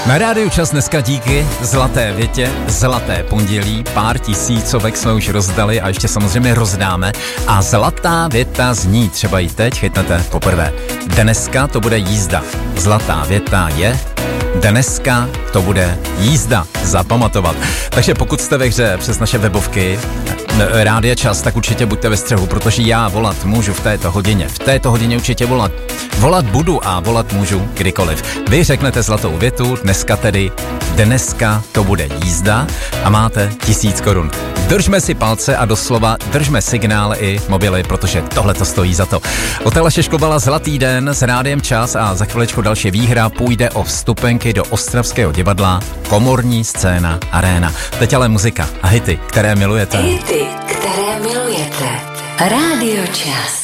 Na rádiu Čas dneska díky zlaté větě, zlaté pondělí, pár tisícovek jsme už rozdali a ještě samozřejmě rozdáme. A zlatá věta zní, třeba ji teď chytnete poprvé. Dneska to bude jízda. Zlatá věta je: dneska to bude jízda. Zapamatovat. Takže pokud jste ve hře přes naše webovky Rádia Čas, tak určitě buďte ve střehu, protože já volat můžu v této hodině. V této hodině určitě volat. Volat budu a volat můžu kdykoliv. Vy řeknete zlatou větu, dneska tedy, dneska to bude jízda a máte 1000 korun. Držme si palce a doslova držme signál i mobily, protože tohle to stojí za to. Od Aleše Šklobala Zlatý den s Rádiem Čas a za chviličku další výhra, půjde o vstupenky do Ostravského divadla Komorní scéna Arena. Teď ale muzika a hity, které milujete. Hity, které milujete. Rádio Čas.